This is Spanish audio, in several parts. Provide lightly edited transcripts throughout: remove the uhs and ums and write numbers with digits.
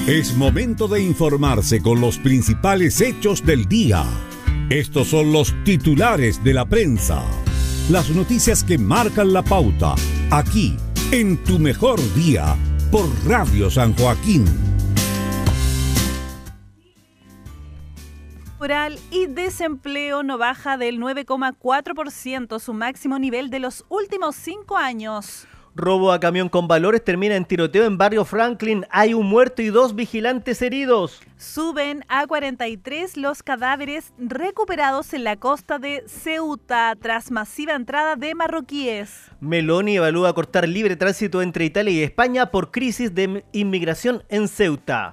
Es momento de informarse con los principales hechos del día. Estos son los titulares de la prensa. Las noticias que marcan la pauta, aquí, en Tu Mejor Día, por Radio San Joaquín. Laboral y desempleo no baja del 9,4%, su máximo nivel de los últimos 5 años. Robo a camión con valores termina en tiroteo en barrio Franklin. Hay un muerto y 2 vigilantes heridos. Suben a 43 los cadáveres recuperados en la costa de Ceuta tras masiva entrada de marroquíes. Meloni evalúa cortar libre tránsito entre Italia y España por crisis de inmigración en Ceuta.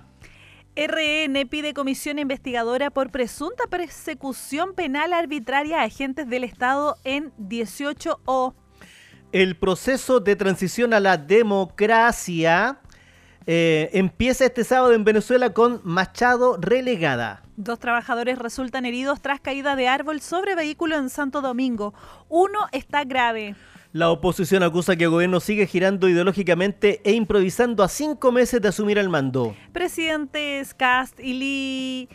RN pide comisión investigadora por presunta persecución penal arbitraria a agentes del Estado en 18O. El proceso de transición a la democracia empieza este sábado en Venezuela con Machado relegada. 2 trabajadores resultan heridos tras caída de árbol sobre vehículo en Santo Domingo. 1 está grave. La oposición acusa que el gobierno sigue girando ideológicamente e improvisando a 5 meses de asumir el mando. Presidentes Kast y Lee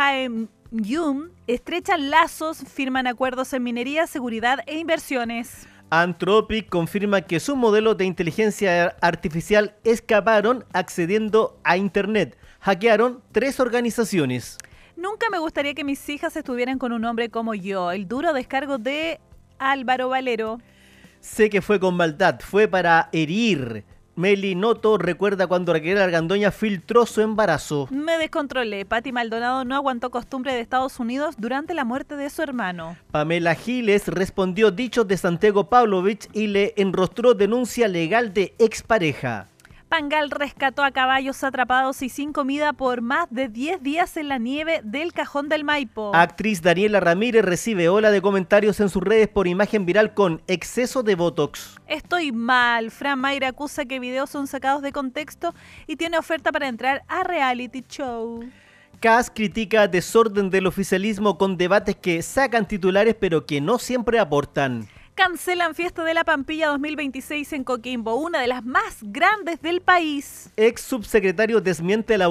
Jae-myung estrechan lazos, firman acuerdos en minería, seguridad e inversiones. Anthropic confirma que sus modelos de inteligencia artificial escaparon accediendo a Internet. Hackearon 3 organizaciones. Nunca me gustaría que mis hijas estuvieran con un hombre como yo. El duro descargo de Álvaro Valero. Sé que fue con maldad, fue para herir. Meli Noto recuerda cuando Raquel Argandoña filtró su embarazo. Me descontrolé. Patti Maldonado no aguantó costumbre de Estados Unidos durante la muerte de su hermano. Pamela Giles respondió dichos de Santiago Pavlovich y le enrostró denuncia legal de expareja. Pangal rescató a caballos atrapados y sin comida por más de 10 días en la nieve del Cajón del Maipo. Actriz Daniela Ramírez recibe ola de comentarios en sus redes por imagen viral con exceso de botox. Estoy mal. Fran Mayra acusa que videos son sacados de contexto y tiene oferta para entrar a reality show. Kass critica desorden del oficialismo con debates que sacan titulares pero que no siempre aportan. Cancelan Fiesta de la Pampilla 2026 en Coquimbo, una de las más grandes del país. Ex subsecretario desmiente la